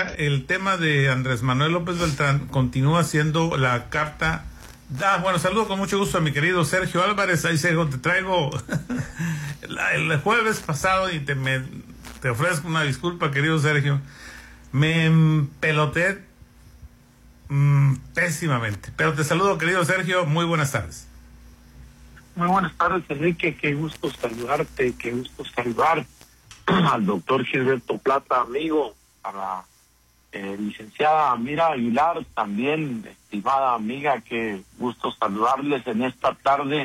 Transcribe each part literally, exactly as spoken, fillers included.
el tema de Andrés Manuel López Beltrán continúa siendo la carta. Da, bueno, saludo con mucho gusto a mi querido Sergio Álvarez. Ahí Sergio, te traigo el jueves pasado y te, me, te ofrezco una disculpa, querido Sergio. Me peloteé mmm, pésimamente, pero te saludo, querido Sergio. Muy buenas tardes. Muy buenas tardes, Enrique. Qué gusto saludarte, qué gusto saludar al doctor Gilberto Plata, amigo, a la eh, licenciada Mira Aguilar, también estimada amiga, qué gusto saludarles en esta tarde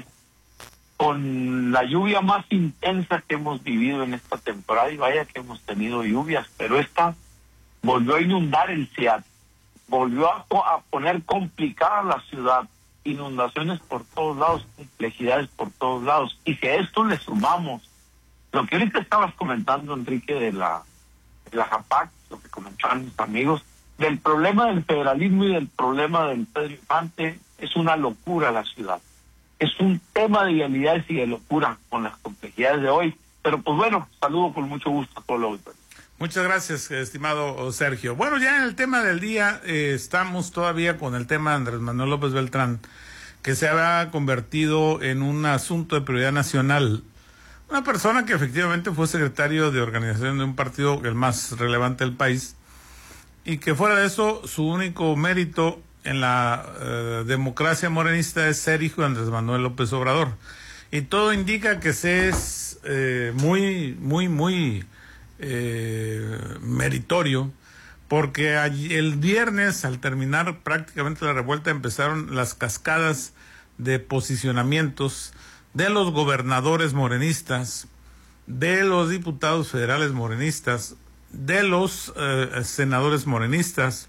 con la lluvia más intensa que hemos vivido en esta temporada, y vaya que hemos tenido lluvias, pero esta volvió a inundar el Seat, volvió a, a poner complicada la ciudad, inundaciones por todos lados, complejidades por todos lados, y si a esto le sumamos lo que ahorita estabas comentando, Enrique, de la, de la JAPAC, lo que comentaban mis amigos, del problema del federalismo y del problema del Pedro Infante, es una locura la ciudad. Es un tema de vialidades y de locura con las complejidades de hoy. Pero pues bueno, saludo con mucho gusto a todos los auditores. Muchas gracias, estimado Sergio. Bueno, ya en el tema del día, eh, estamos todavía con el tema de Andrés Manuel López Beltrán, que se ha convertido en un asunto de prioridad nacional. Una persona que efectivamente fue secretario de organización de un partido, el más relevante del país, y que fuera de eso, su único mérito en la eh, democracia morenista es ser hijo de Andrés Manuel López Obrador. Y todo indica que se es eh, muy, muy, muy eh, meritorio, porque allí, el viernes, al terminar prácticamente la revuelta, empezaron las cascadas de posicionamientos de los gobernadores morenistas, de los diputados federales morenistas, de los eh, senadores morenistas,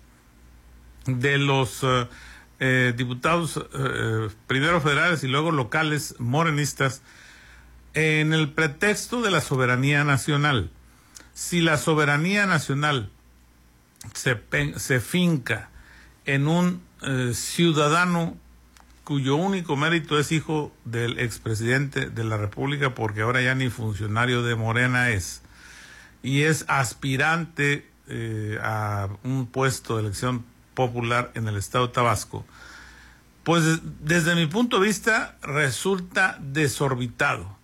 de los eh, eh, diputados eh, primero federales y luego locales morenistas, en el pretexto de la soberanía nacional. Si la soberanía nacional se, se finca en un eh, ciudadano cuyo único mérito es hijo del expresidente de la República, porque ahora ya ni funcionario de Morena es, y es aspirante eh, a un puesto de elección popular en el estado de Tabasco, pues desde mi punto de vista resulta desorbitado.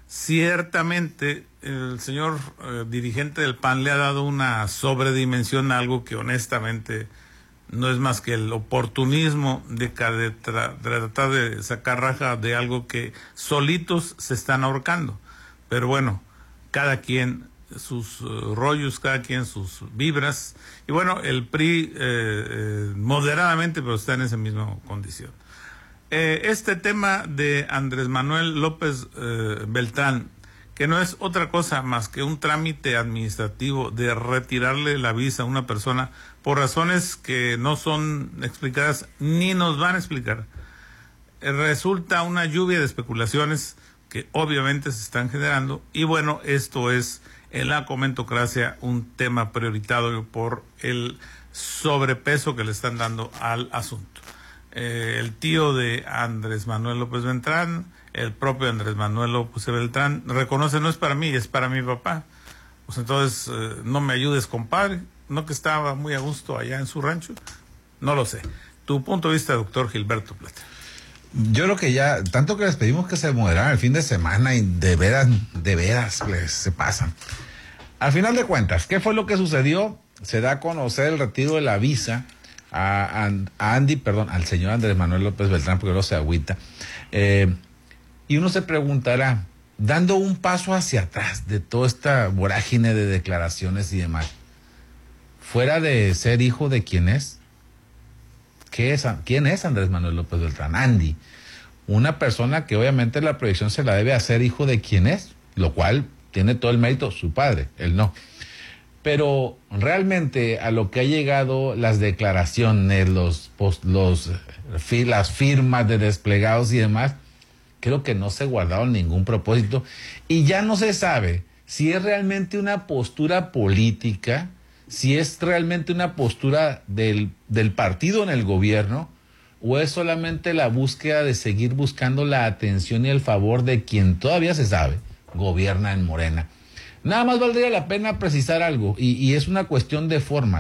Ciertamente el señor eh, dirigente del P A N le ha dado una sobredimensión a algo que honestamente no es más que el oportunismo de, de, tra, de tratar de sacar raja de algo que solitos se están ahorcando. Pero bueno, cada quien sus uh, rollos, cada quien sus vibras. Y bueno, el P R I eh, eh, moderadamente, pero está en esa misma condición. Eh, este tema de Andrés Manuel López eh, Beltrán, que no es otra cosa más que un trámite administrativo de retirarle la visa a una persona por razones que no son explicadas ni nos van a explicar, eh, resulta una lluvia de especulaciones que obviamente se están generando, y bueno, esto es en la comentocracia un tema prioritado por el sobrepeso que le están dando al asunto. Eh, el tío de Andrés Manuel López Beltrán, el propio Andrés Manuel López Beltrán, reconoce: no es para mí, es para mi papá. Pues entonces, eh, no me ayudes, compadre. ¿No que estaba muy a gusto allá en su rancho? No lo sé. Tu punto de vista, doctor Gilberto Plata. Yo creo que ya, tanto que les pedimos que se moderaran el fin de semana, y de veras, de veras les, se pasan. Al final de cuentas, ¿qué fue lo que sucedió? Se da a conocer el retiro de la visa a, a, a Andy, perdón, al señor Andrés Manuel López Beltrán, porque no se agüita. Eh, y uno se preguntará, dando un paso hacia atrás de toda esta vorágine de declaraciones y demás, fuera de ser hijo de quién es, ¿qué es? ¿Quién es Andrés Manuel López Beltrán? Andy, una persona que obviamente la proyección se la debe hacer hijo de quién es, lo cual tiene todo el mérito su padre, él no. Pero realmente a lo que ha llegado las declaraciones, los, post, los las firmas de desplegados y demás, creo que no se guardaron ningún propósito, y ya no se sabe si es realmente una postura política, si es realmente una postura del, del partido en el gobierno, o es solamente la búsqueda de seguir buscando la atención y el favor de quien todavía se sabe gobierna en Morena. Nada más valdría la pena precisar algo, y, y es una cuestión de forma.